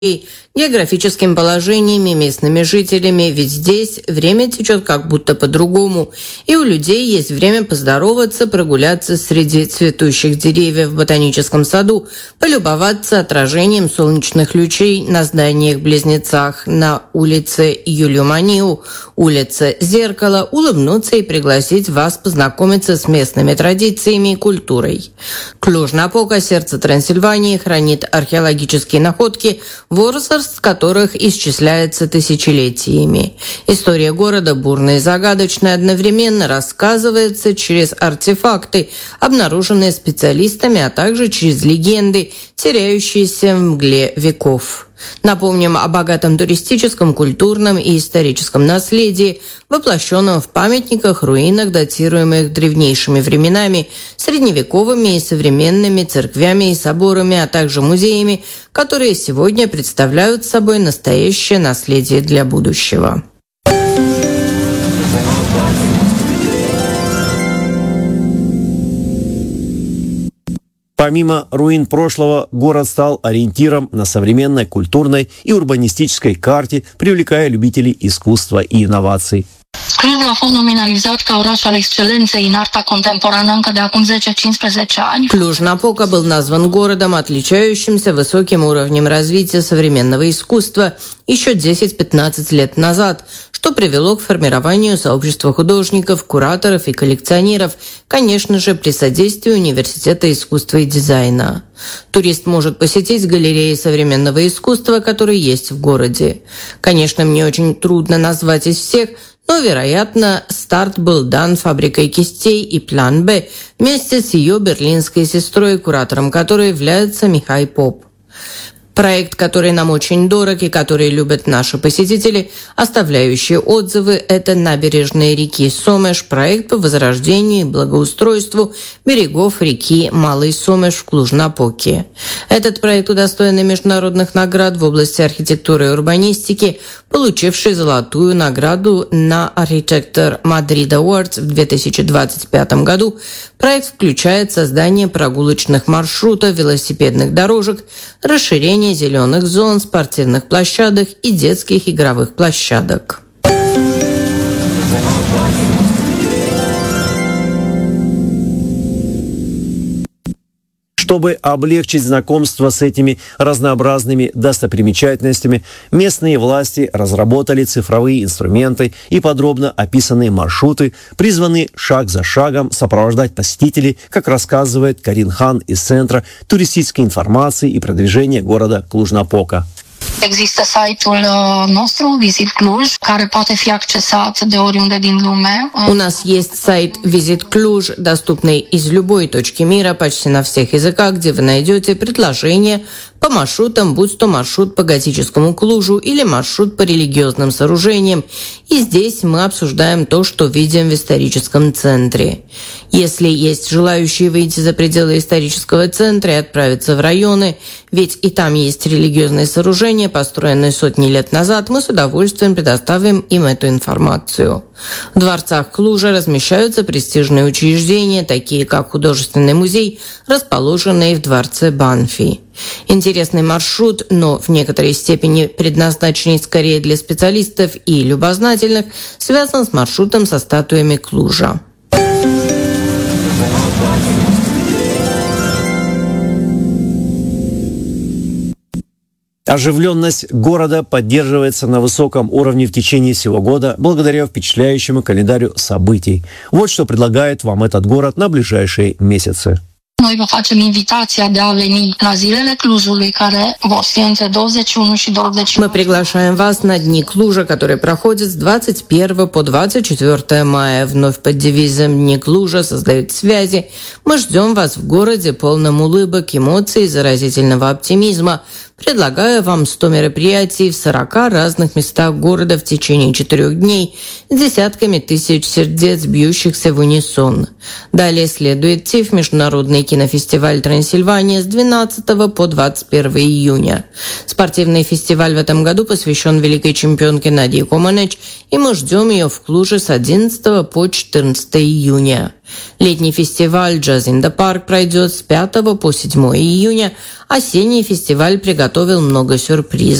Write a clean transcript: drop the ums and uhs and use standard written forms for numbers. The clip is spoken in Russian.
географическим положением и местными жителями, ведь здесь время течет как будто по-другому, и у людей есть время поздороваться, прогуляться среди цветущих деревьев в ботаническом саду, полюбоваться отражением солнечных лучей на зданиях-близнецах на улице Юлиу-Маниу, улице Зеркало, улыбнуться и пригласить вас познакомиться с местными традициями и культурой. Клуж-Напока, сердце Трансильвании, хранит археологические находки, возраст которых исчисляется тысячелетиями. История города бурная и загадочная одновременно рассказывается через артефакты, обнаруженные специалистами, а также через легенды, теряющиеся в мгле веков. Напомним о богатом туристическом, культурном и историческом наследии, воплощенном в памятниках, руинах, датируемых древнейшими временами, средневековыми и современными церквями и соборами, а также музеями, которые сегодня представляют собой настоящее наследие для будущего. Помимо руин прошлого, город стал ориентиром на современной культурной и урбанистической карте, привлекая любителей искусства и инноваций. Clujul a fost nominalizat ca oraș al excelenței în arta contemporană încă de acum 10-15 ani. Клуж-Напока был назван городом, отличающимся высоким уровнем развития современного искусства еще 10-15 лет назад, что привело к формированию сообщества художников, кураторов и коллекционеров, конечно же, при содействии Университета искусства и дизайна. Турист может посетить галереи современного искусства, которые есть в городе. Конечно, мне очень трудно назвать из всех, но, вероятно, старт был дан фабрикой кистей и «План Б» вместе с ее берлинской сестрой, куратором которой является Михай Поп. Проект, который нам очень дорог и который любят наши посетители, оставляющие отзывы, это набережные реки Сомеш, проект по возрождению и благоустройству берегов реки Малый Сомеш в Клуж-Напоке. Этот проект удостоен международных наград в области архитектуры и урбанистики, получивший золотую награду на Architecture Madrid Awards в 2025 году. Проект включает создание прогулочных маршрутов, велосипедных дорожек, расширение зеленых зон, спортивных площадок и детских игровых площадок. Чтобы облегчить знакомство с этими разнообразными достопримечательностями, местные власти разработали цифровые инструменты и подробно описанные маршруты, призванные шаг за шагом сопровождать посетителей, как рассказывает Карин Хан из Центра туристической информации и продвижения города Cluj-Napoca. Există site-ul nostru, Visit Cluj, care poate fi accesat de oriunde din lume. У нас есть сайт Visit Cluj, доступный из любой точки мира, почти на всех языках, где вы найдете предложения по маршрутам, будь то маршрут по готическому Клужу или маршрут по религиозным сооружениям. И здесь мы обсуждаем то, что видим в историческом центре. Если есть желающие выйти за пределы исторического центра и отправиться в районы, ведь и там есть религиозные сооружения, построенные сотни лет назад, мы с удовольствием предоставим им эту информацию. В дворцах Клужа размещаются престижные учреждения, такие как художественный музей, расположенный в дворце Банфи. Интересный маршрут, но в некоторой степени предназначенный скорее для специалистов и любознательных, связан с маршрутом со статуями Клужа. Оживленность города поддерживается на высоком уровне в течение всего года благодаря впечатляющему календарю событий. Вот что предлагает вам этот город на ближайшие месяцы. Noi vă facem invitația de a veni la zilele Clujului, care vor fi între 21 și 29. Мы приглашаем вас на Дни Клужа, которые проходят с 21 по 24 мая. Вновь под девизом «Дни Клужа создают связи». Мы ждем вас в городе, полном улыбок, эмоций и заразительного оптимизма. Предлагаю вам 100 мероприятий в 40 разных местах города в течение 4 дней с десятками тысяч сердец, бьющихся в унисон. Далее следует ТИФ, международный кинофестиваль «Трансильвания» с 12 по 21 июня. Спортивный фестиваль в этом году посвящен великой чемпионке Надии Команеч, и мы ждем ее в Клуже с 11 по 14 июня. Летний фестиваль «Jazz in the Park» пройдет с 5 по 7 июня. Осенний фестиваль приготовил много сюрпризов.